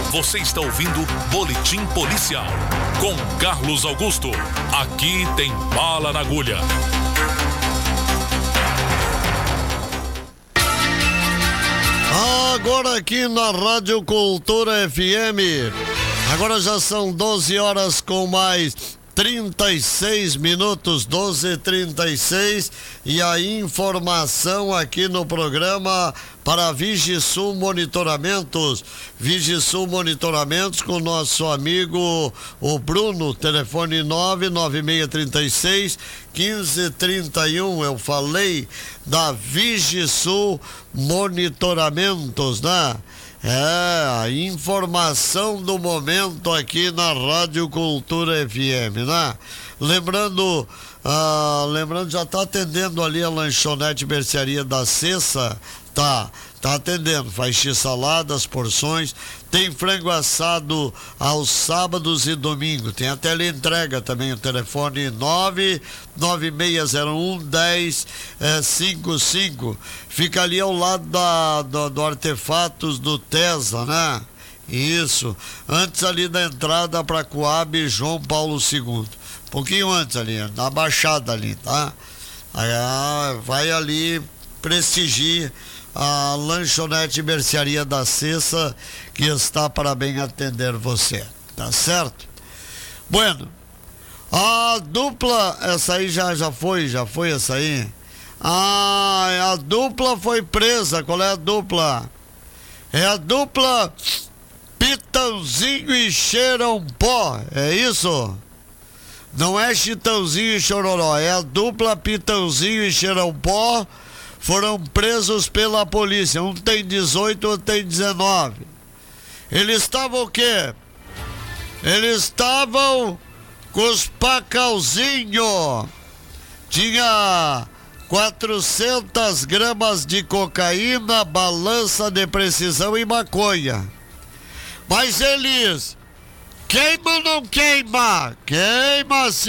Você está ouvindo Boletim Policial com Carlos Augusto. Aqui tem bala na agulha. Agora aqui na Rádio Cultura FM. Agora já são 12 horas com mais 36 minutos, 12h36, e a informação aqui no programa para Vigisul Monitoramentos. Vigisul Monitoramentos com nosso amigo o Bruno, telefone 99636-1531. Eu falei da Vigisul Monitoramentos, né? É, a informação do momento aqui na Rádio Cultura FM, né? Lembrando, já tá atendendo ali a lanchonete Mercearia da Cessa, tá atendendo, faz x-saladas, porções, tem frango assado aos sábados e domingos, tem a teleentrega também, o telefone 99601-1055, fica ali ao lado do Artefatos do Tesa, né? Isso, antes ali da entrada para Coab João Paulo II, um pouquinho antes ali, na Baixada ali, tá? Aí, vai ali, prestigie a lanchonete Mercearia da Cessa, que está para bem atender você, tá certo? Bueno, a dupla, essa aí já foi essa aí? A dupla foi presa. Qual é a dupla? É a dupla Pitãozinho e Cheirão Pó, é isso? Não é Chitãozinho e Chororó, é a dupla Pitãozinho e Cheirão Pó. Foram presos pela polícia. Um tem 18, outro tem 19. Eles estavam o quê? Eles estavam com os pacauzinhos. Tinha 400 gramas de cocaína, balança de precisão e maconha. Mas eles... Queima ou não queima? Queima sim.